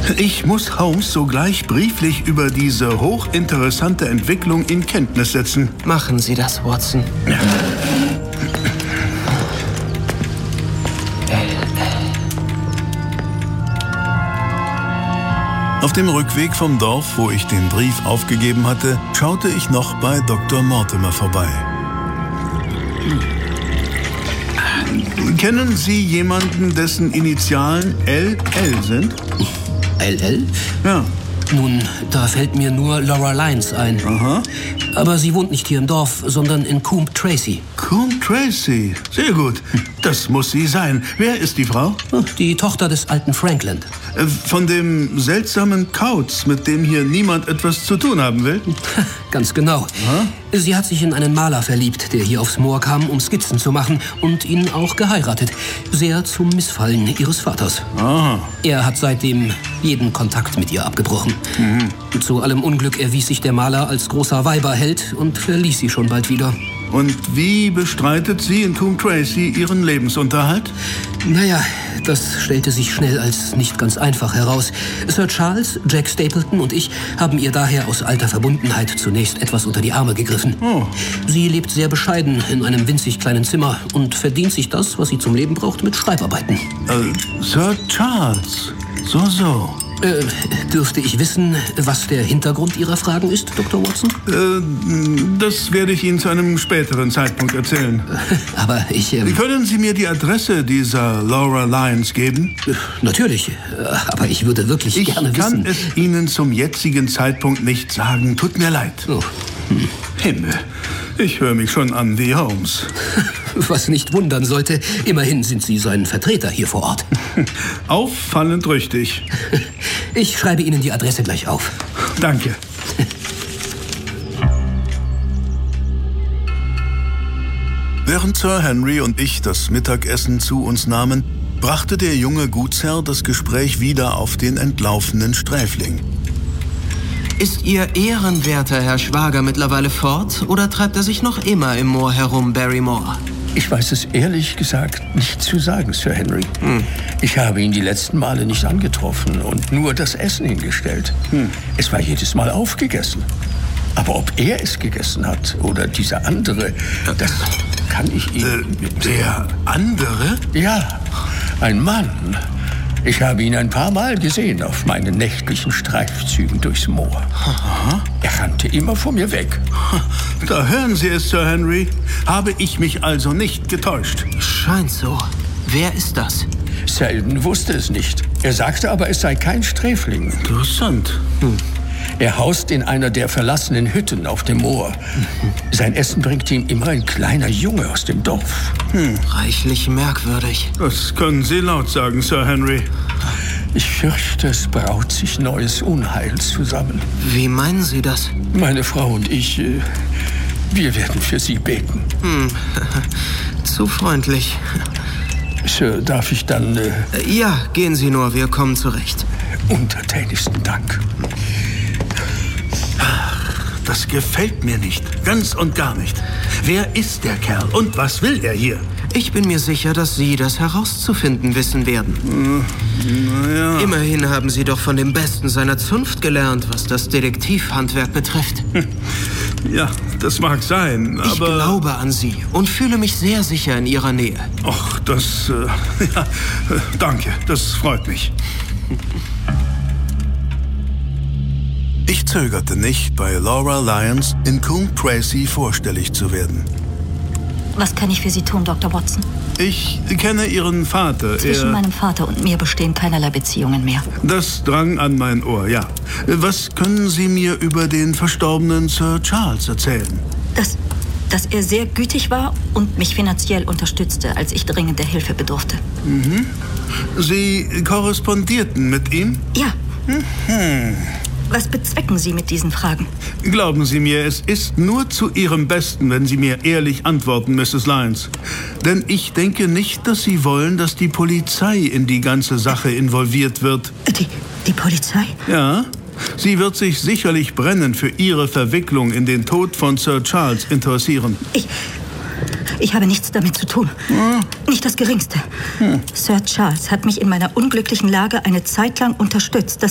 Ich muss Holmes sogleich brieflich über diese hochinteressante Entwicklung in Kenntnis setzen. Machen Sie das, Watson. Auf dem Rückweg vom Dorf, wo ich den Brief aufgegeben hatte, schaute ich noch bei Dr. Mortimer vorbei. Kennen Sie jemanden, dessen Initialen LL sind? LL? Ja. Nun, da fällt mir nur Laura Lyons ein. Aha. Aber sie wohnt nicht hier im Dorf, sondern in Coombe Tracy. Coombe Tracy. Sehr gut. Das muss sie sein. Wer ist die Frau? Die Tochter des alten Franklin. Von dem seltsamen Kauz, mit dem hier niemand etwas zu tun haben will? Ganz genau. Aha. Sie hat sich in einen Maler verliebt, der hier aufs Moor kam, um Skizzen zu machen, und ihn auch geheiratet. Sehr zum Missfallen ihres Vaters. Aha. Er hat seitdem jeden Kontakt mit ihr abgebrochen. Mhm. Zu allem Unglück erwies sich der Maler als großer Weiberheld und verließ sie schon bald wieder. Und wie bestreitet sie in Coombe Tracy ihren Lebensunterhalt? Naja, das stellte sich schnell als nicht ganz einfach heraus. Sir Charles, Jack Stapleton und ich haben ihr daher aus alter Verbundenheit zunächst etwas unter die Arme gegriffen. Oh. Sie lebt sehr bescheiden in einem winzig kleinen Zimmer und verdient sich das, was sie zum Leben braucht, mit Schreibarbeiten. Sir Charles, so. Dürfte ich wissen, was der Hintergrund Ihrer Fragen ist, Dr. Watson? Das werde ich Ihnen zu einem späteren Zeitpunkt erzählen. Aber ich... Können Sie mir die Adresse dieser Laura Lyons geben? Natürlich, aber ich würde wirklich gerne wissen... Ich kann es Ihnen zum jetzigen Zeitpunkt nicht sagen. Tut mir leid. Oh. Himmel, ich höre mich schon an wie Holmes. Was nicht wundern sollte, immerhin sind Sie sein Vertreter hier vor Ort. Auffallend richtig. Ich schreibe Ihnen die Adresse gleich auf. Danke. Während Sir Henry und ich das Mittagessen zu uns nahmen, brachte der junge Gutsherr das Gespräch wieder auf den entlaufenen Sträfling. Ist Ihr ehrenwerter Herr Schwager mittlerweile fort oder treibt er sich noch immer im Moor herum, Barrymore? Ich weiß es ehrlich gesagt nicht zu sagen, Sir Henry. Ich habe ihn die letzten Male nicht angetroffen und nur das Essen hingestellt. Es war jedes Mal aufgegessen. Aber ob er es gegessen hat oder dieser andere, das kann ich Ihnen... Der andere? Ja, ein Mann. Ich habe ihn ein paar Mal gesehen auf meinen nächtlichen Streifzügen durchs Moor. Aha. Er rannte immer vor mir weg. Da hören Sie es, Sir Henry. Habe ich mich also nicht getäuscht? Scheint so. Wer ist das? Selden wusste es nicht. Er sagte aber, es sei kein Sträfling. Interessant. Er haust in einer der verlassenen Hütten auf dem Moor. Sein Essen bringt ihm immer ein kleiner Junge aus dem Dorf. Reichlich merkwürdig. Das können Sie laut sagen, Sir Henry. Ich fürchte, es braut sich neues Unheil zusammen. Wie meinen Sie das? Meine Frau und ich, wir werden für Sie beten. Zu freundlich. Sir, darf ich dann... Ja, gehen Sie nur, wir kommen zurecht. Untertänigsten Dank. Das gefällt mir nicht. Ganz und gar nicht. Wer ist der Kerl und was will er hier? Ich bin mir sicher, dass Sie das herauszufinden wissen werden. Naja. Immerhin haben Sie doch von dem Besten seiner Zunft gelernt, was das Detektivhandwerk betrifft. Ja, das mag sein, aber... Ich glaube an Sie und fühle mich sehr sicher in Ihrer Nähe. Ach, das... ja, danke, das freut mich. Ich zögerte nicht, bei Laura Lyons in Coombe Tracy vorstellig zu werden. Was kann ich für Sie tun, Dr. Watson? Ich kenne Ihren Vater. Zwischen meinem Vater und mir bestehen keinerlei Beziehungen mehr. Das drang an mein Ohr, ja. Was können Sie mir über den verstorbenen Sir Charles erzählen? Dass er sehr gütig war und mich finanziell unterstützte, als ich dringender Hilfe bedurfte. Sie korrespondierten mit ihm? Ja. Was bezwecken Sie mit diesen Fragen? Glauben Sie mir, es ist nur zu Ihrem Besten, wenn Sie mir ehrlich antworten, Mrs. Lyons. Denn ich denke nicht, dass Sie wollen, dass die Polizei in die ganze Sache involviert wird. Die Polizei? Ja. Sie wird sich sicherlich brennend für Ihre Verwicklung in den Tod von Sir Charles interessieren. Ich habe nichts damit zu tun. Nicht das Geringste. Sir Charles hat mich in meiner unglücklichen Lage eine Zeit lang unterstützt.